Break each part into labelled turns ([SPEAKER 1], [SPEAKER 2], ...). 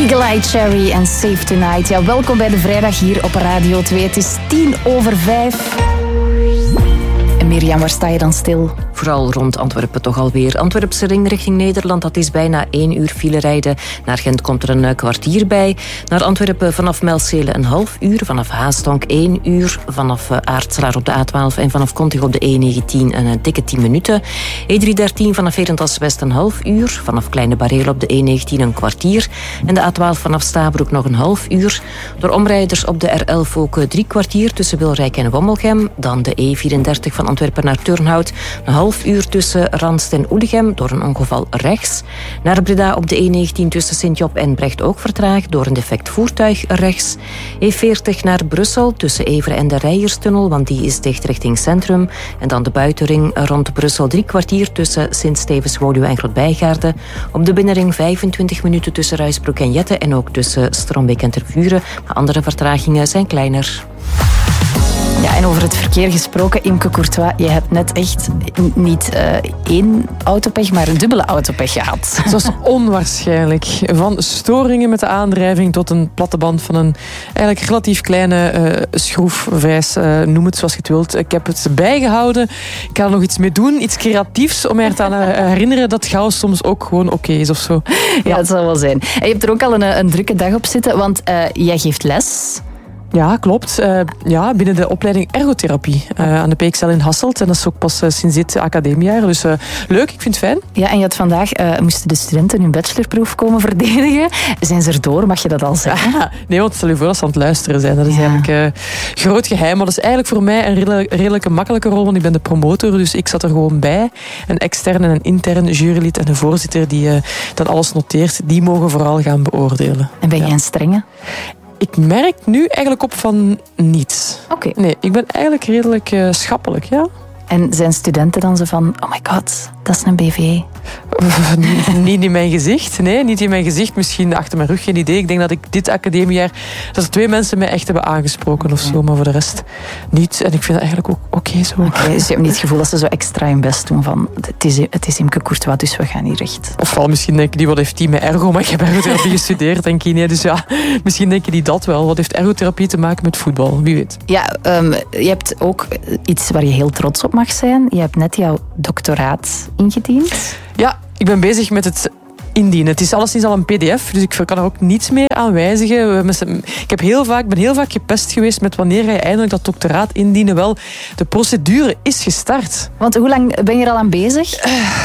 [SPEAKER 1] Eagle Eye Cherry en Save Tonight. Ja, welkom bij de vrijdag hier op Radio 2. Het is 5:10. En Mirjam, waar sta je dan stil?
[SPEAKER 2] Vooral rond Antwerpen toch alweer. Antwerpse ring richting Nederland, dat is bijna 1 uur file rijden. Naar Gent komt er een kwartier bij. Naar Antwerpen vanaf Melcele een half uur. Vanaf Haastonk 1 uur. Vanaf Aartselaar op de A12 en vanaf Kontig op de E19 een dikke 10 minuten. E313 vanaf Herentals West een half uur. Vanaf Kleine Bareel op de E19 een kwartier. En de A12 vanaf Stabroek nog een half uur. Door omrijders op de R11 ook 3 kwartier tussen Wilrijk en Wommelgem. Dan de E34 van Antwerpen naar Turnhout. Een half uur tussen Ranst en Oelegem door een ongeval rechts. Naar Breda op de E19 tussen Sint-Job en Brecht ook vertraagd door een defect voertuig rechts. E40 naar Brussel tussen Everen en de Rijerstunnel, want die is dicht richting centrum. En dan de buitenring rond Brussel 3 kwartier tussen Sint-Stevens, Woluwe en Grootbijgaarde. Op de binnenring 25 minuten tussen Ruisbroek en Jette en ook tussen Strombeek en Tervuren. Maar andere vertragingen zijn kleiner.
[SPEAKER 1] Ja, en over het verkeer gesproken, Imke Courtois, je hebt net echt niet 1 autopech, maar een dubbele autopech gehad.
[SPEAKER 3] Het was onwaarschijnlijk. Van storingen met de aandrijving tot een platte band van een eigenlijk relatief kleine schroefvijs, noem het zoals je het wilt. Ik heb het bijgehouden. Ik ga er nog iets mee doen, iets creatiefs, om mij eraan te herinneren dat chaos soms ook gewoon oké is of zo.
[SPEAKER 1] Ja, dat zal wel zijn. En je hebt er ook al een drukke dag op zitten, want jij geeft les.
[SPEAKER 3] Ja, klopt. Binnen de opleiding ergotherapie aan de PXL in Hasselt. En dat is ook pas sinds dit academiejaar. Dus leuk, ik vind het fijn.
[SPEAKER 1] Ja, en je had vandaag, moesten de studenten hun bachorproef komen verdedigen. Zijn ze erdoor? Mag je dat al zeggen?
[SPEAKER 3] Nee, want stel je voor dat ze aan het luisteren zijn. Dat is eigenlijk groot geheim. Maar dat is eigenlijk voor mij een redelijke makkelijke rol, want ik ben de promotor. Dus ik zat er gewoon bij. Een extern en een intern jurylid en de voorzitter die dan alles noteert. Die mogen vooral gaan beoordelen.
[SPEAKER 1] En ben jij een strenge?
[SPEAKER 3] Ik merk nu eigenlijk op van niets.
[SPEAKER 1] Oké.
[SPEAKER 3] Nee, ik ben eigenlijk redelijk schappelijk, ja.
[SPEAKER 1] En zijn studenten dan zo van, oh my god, dat is een BV?
[SPEAKER 3] Niet in mijn gezicht. Nee, niet in mijn gezicht. Misschien achter mijn rug, geen idee. Ik denk dat ik dit academiejaar, dat er 2 mensen mij echt hebben aangesproken of zo. Maar voor de rest niet. En ik vind dat eigenlijk ook oké zo.
[SPEAKER 1] Okay, dus je hebt niet het gevoel dat ze zo extra hun best doen van, het is Imke Courtois, dus we gaan hier recht.
[SPEAKER 3] Ofwel, misschien denken die, wat heeft die met ergo? Maar ik heb ergotherapie gestudeerd, denk ik. Nee, dus ja, misschien denken die dat wel. Wat heeft ergotherapie te maken met voetbal? Wie weet.
[SPEAKER 1] Ja, je hebt ook iets waar je heel trots op mag zijn. Je hebt net jouw doctoraat ingediend.
[SPEAKER 3] Ja, ik ben bezig met het indienen. Het is alleszins al een pdf, dus ik kan er ook niets meer aan wijzigen. Ik ben heel vaak gepest geweest met wanneer ga je eindelijk dat doctoraat indienen. Wel, de procedure is gestart.
[SPEAKER 1] Want hoe lang ben je er al aan bezig?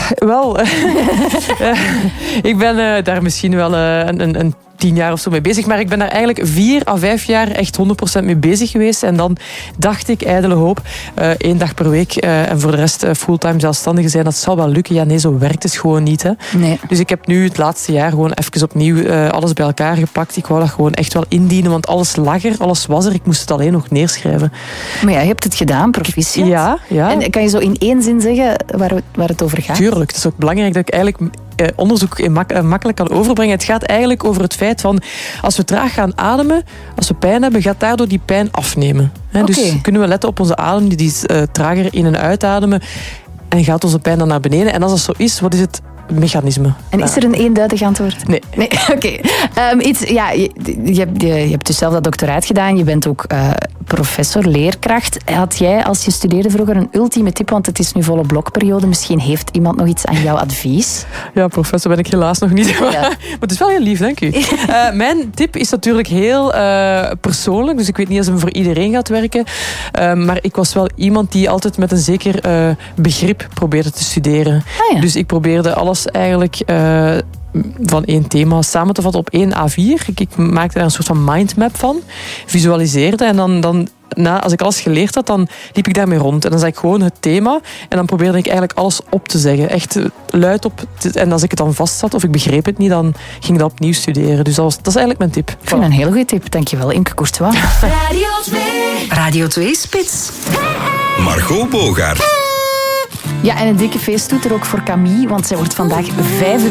[SPEAKER 3] Ik ben daar misschien wel een 10 jaar of zo mee bezig. Maar ik ben daar eigenlijk 4 à 5 jaar echt 100% mee bezig geweest. En dan dacht ik, ijdele hoop, 1 dag per week en voor de rest fulltime zelfstandige zijn. Dat zal wel lukken. Ja, nee, zo werkt het gewoon niet. Hè.
[SPEAKER 1] Nee.
[SPEAKER 3] Dus ik heb nu het laatste jaar gewoon even opnieuw alles bij elkaar gepakt. Ik wou dat gewoon echt wel indienen, want alles lag er, alles was er. Ik moest het alleen nog neerschrijven.
[SPEAKER 1] Maar ja, je hebt het gedaan, proficiat.
[SPEAKER 3] Ja.
[SPEAKER 1] En kan je zo in 1 zin zeggen waar het over gaat?
[SPEAKER 3] Tuurlijk. Het is ook belangrijk dat ik eigenlijk onderzoek makkelijk kan overbrengen. Het gaat eigenlijk over het feit van, als we traag gaan ademen, als we pijn hebben, gaat daardoor die pijn afnemen.
[SPEAKER 1] Okay.
[SPEAKER 3] Dus kunnen we letten op onze adem, die is trager in- en uitademen, en gaat onze pijn dan naar beneden. En als dat zo is, wat is het mechanisme?
[SPEAKER 1] En is er een eenduidig antwoord?
[SPEAKER 3] Nee.
[SPEAKER 1] Oké. Je hebt dus zelf dat doctoraat gedaan. Je bent ook professor, leerkracht. Had jij, als je studeerde vroeger, een ultieme tip? Want het is nu volle blokperiode. Misschien heeft iemand nog iets aan jouw advies?
[SPEAKER 3] Ja, professor ben ik helaas nog niet. Ja. Maar het is wel heel lief, dank u. Mijn tip is natuurlijk heel persoonlijk. Dus ik weet niet of het voor iedereen gaat werken. Maar ik was wel iemand die altijd met een zeker begrip probeerde te studeren.
[SPEAKER 1] Ah, ja.
[SPEAKER 3] Dus ik probeerde alles eigenlijk van 1 thema samen te vatten op 1 A4. Ik maakte daar een soort van mindmap van. Visualiseerde en dan als ik alles geleerd had, dan liep ik daarmee rond. En dan zei ik gewoon het thema. En dan probeerde ik eigenlijk alles op te zeggen. Echt luid op. En als ik het dan vast zat of ik begreep het niet, dan ging ik dat opnieuw studeren. Dus dat is eigenlijk mijn tip.
[SPEAKER 1] Ik vind het een hele goede tip. Dankjewel, Imke Courtois.
[SPEAKER 4] Radio 2. Radio 2 Spits.
[SPEAKER 5] Margot Bogaert.
[SPEAKER 1] Ja, en een dikke feesttoeter ook voor Camille, want zij wordt vandaag 35.